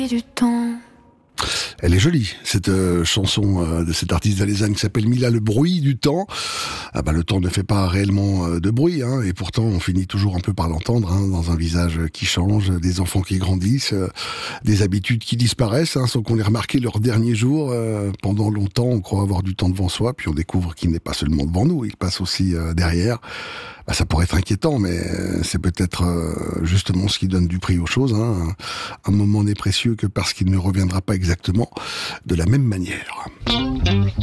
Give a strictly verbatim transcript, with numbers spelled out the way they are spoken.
du temps. Elle est jolie, cette euh, chanson euh, de cet artiste valaisanne qui s'appelle Mila, Le bruit du temps. Ah bah, le temps ne fait pas réellement euh, de bruit, hein, et pourtant on finit toujours un peu par l'entendre, hein, dans un visage qui change, des enfants qui grandissent, euh, des habitudes qui disparaissent, hein, sans qu'on ait remarqué leurs derniers jours. Euh, pendant longtemps, on croit avoir du temps devant soi, puis on découvre qu'il n'est pas seulement devant nous, il passe aussi euh, derrière. Bah, ça pourrait être inquiétant, mais c'est peut-être euh, justement ce qui donne du prix aux choses, hein. Un moment n'est précieux que parce qu'il ne reviendra pas exactement de la même manière.